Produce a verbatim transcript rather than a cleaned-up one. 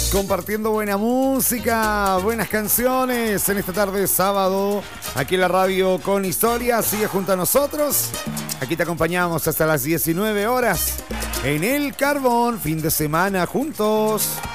Compartiendo buena música, buenas canciones en esta tarde de sábado, aquí en la radio con historia. Sigue junto a nosotros. Aquí te acompañamos hasta las diecinueve horas en El Carbón, fin de semana juntos.